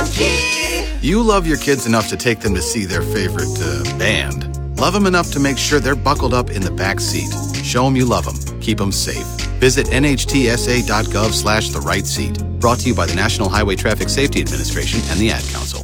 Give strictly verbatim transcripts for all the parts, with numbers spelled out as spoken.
one key. You love your kids enough to take them to see their favorite uh, band. Love them enough to make sure they're buckled up in the back seat. Show them you love them. Keep them safe. Visit nhtsa.gov slash the right seat. Brought to you by the National Highway Traffic Safety Administration and the Ad Council.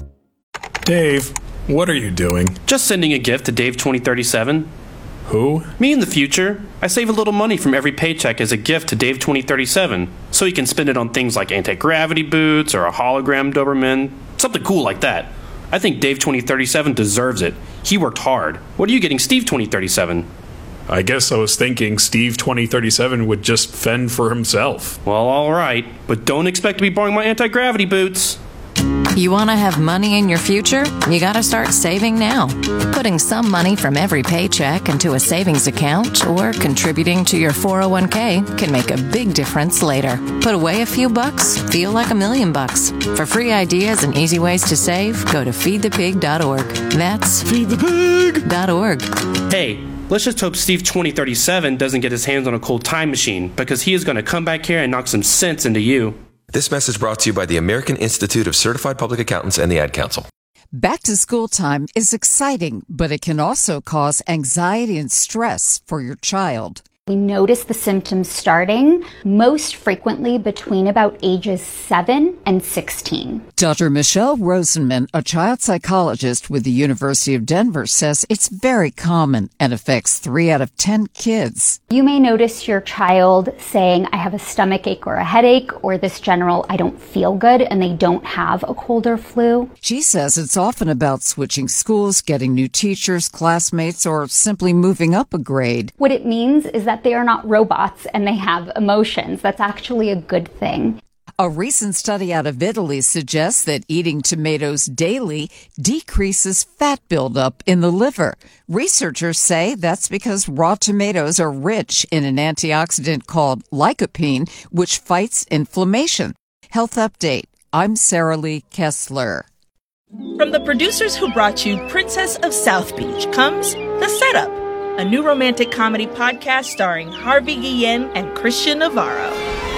Dave, what are you doing? Just sending a gift to Dave twenty thirty-seven. Who? Me in the future. I save a little money from every paycheck as a gift to Dave twenty thirty-seven, so he can spend it on things like anti-gravity boots or a hologram Doberman, something cool like that. I think Dave twenty thirty-seven deserves it. He worked hard. What are you getting Steve twenty thirty-seven? I guess I was thinking Steve twenty thirty-seven would just fend for himself. Well, all right, but don't expect to be borrowing my anti-gravity boots. You want to have money in your future? You got to start saving now. Putting some money from every paycheck into a savings account or contributing to your four oh one k can make a big difference later. Put away a few bucks, feel like a million bucks. For free ideas and easy ways to save, go to feed the pig dot org. That's feed the pig dot org. Hey, let's just hope Steve twenty thirty-seven doesn't get his hands on a cold time machine, because he is going to come back here and knock some sense into you. This message brought to you by the American Institute of Certified Public Accountants and the Ad Council. Back to school time is exciting, but it can also cause anxiety and stress for your child. We notice the symptoms starting most frequently between about ages seven and sixteen. Doctor Michelle Rosenman, a child psychologist with the University of Denver, says it's very common and affects three out of ten kids. You may notice your child saying, I have a stomach ache or a headache, or this general, I don't feel good, and they don't have a cold or flu. She says it's often about switching schools, getting new teachers, classmates, or simply moving up a grade. What it means is that they are not robots and they have emotions. That's actually a good thing. A recent study out of Italy suggests that eating tomatoes daily decreases fat buildup in the liver. Researchers say that's because raw tomatoes are rich in an antioxidant called lycopene, which fights inflammation. Health Update. I'm Sarah Lee Kessler. From the producers who brought you Princess of South Beach comes The Setup, a new romantic comedy podcast starring Harvey Guillen and Christian Navarro.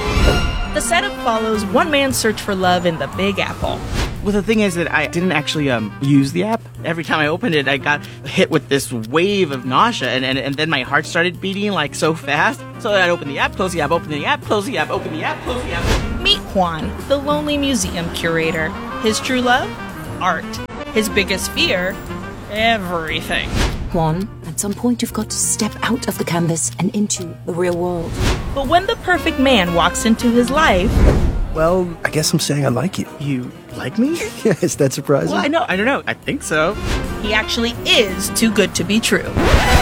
The Setup follows one man's search for love in the Big Apple. Well, the thing is that I didn't actually um, use the app. Every time I opened it, I got hit with this wave of nausea, and, and, and then my heart started beating like so fast. So I'd open the app, close the app, open the app, close the app, open the app, close the app. Meet Juan, the lonely museum curator. His true love? Art. His biggest fear? Everything. Juan, at some point you've got to step out of the canvas and into the real world. But when the perfect man walks into his life... Well, I guess I'm saying I like you. You like me? Yeah, is that surprising? Well, I know, I don't know. I think so. He actually is too good to be true.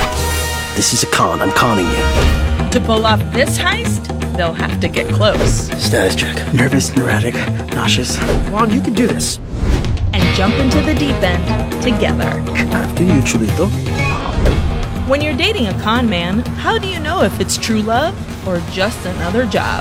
This is a con. I'm conning you. To pull off this heist, they'll have to get close. Status check. Nervous, neurotic, nauseous. Juan, you can do this. And jump into the deep end together. After you, Chulito. When you're dating a con man, how do you know if it's true love or just another job?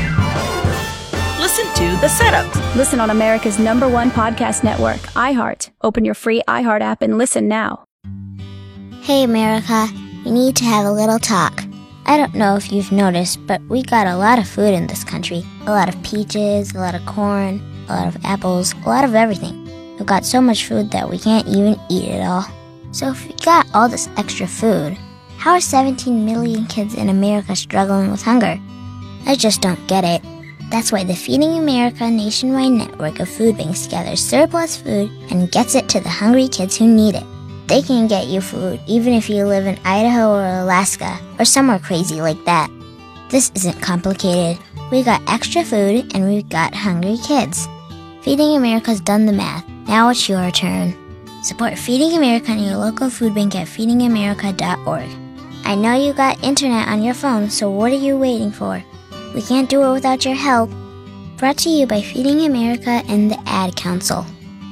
Listen to The Setup. Listen on America's number one podcast network, iHeart. Open your free iHeart app and listen now. Hey, America. We need to have a little talk. I don't know if you've noticed, but we got a lot of food in this country. A lot of peaches, a lot of corn, a lot of apples, a lot of everything. We've got so much food that we can't even eat it all. So if we got all this extra food, how are seventeen million kids in America struggling with hunger? I just don't get it. That's why the Feeding America nationwide network of food banks gathers surplus food and gets it to the hungry kids who need it. They can get you food even if you live in Idaho or Alaska or somewhere crazy like that. This isn't complicated. We got extra food and we've got hungry kids. Feeding America's done the math. Now it's your turn. Support Feeding America and your local food bank at feeding america dot org. I know you got internet on your phone, so what are you waiting for? We can't do it without your help. Brought to you by Feeding America and the Ad Council.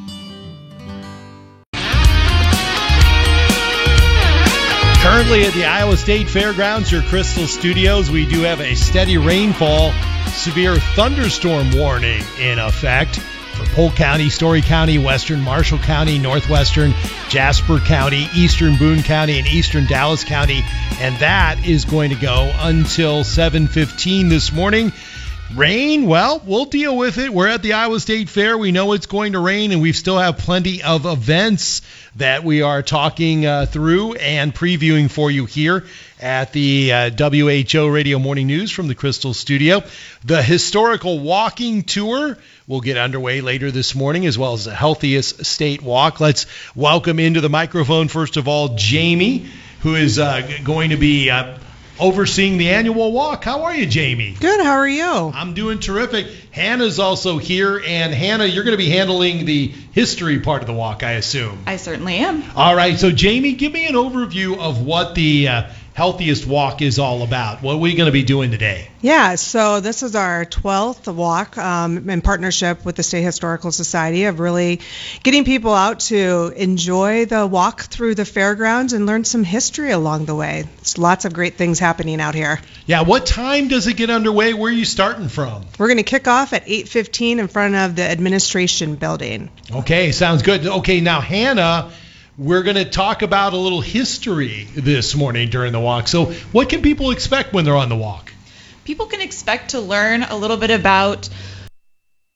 Currently at the Iowa State Fairgrounds, your Crystal Studios, we do have a steady rainfall, severe thunderstorm warning in effect for Polk County, Story County, Western Marshall County, Northwestern Jasper County, Eastern Boone County, and Eastern Dallas County. And that is going to go until seven fifteen this morning. Rain, well, we'll deal with it. We're at the Iowa State Fair. We know it's going to rain, and we still have plenty of events that we are talking uh, through and previewing for you here at the uh, W H O Radio Morning News from the Crystal Studio. The historical walking tour will get underway later this morning, as well as the Healthiest State Walk. Let's welcome into the microphone, first of all, Jamie, who is uh, going to be uh, overseeing the annual walk. How are you, Jamie? Good. How are you? I'm doing terrific. Hannah's also here, and Hannah, you're going to be handling the history part of the walk, I assume. I certainly am. All right. So, Jamie, give me an overview of what the uh, Healthiest Walk is all about. What are we going to be doing today? Yeah, so this is our twelfth walk um, in partnership with the State Historical Society of really getting people out to enjoy the walk through the fairgrounds and learn some history along the way. There's lots of great things happening out here. Yeah, what time does it get underway? Where are you starting from? We're going to kick off at eight fifteen in front of the administration building. Okay, sounds good. Okay, now, Hannah, we're going to talk about a little history this morning during the walk. So what can people expect when they're on the walk? People can expect to learn a little bit about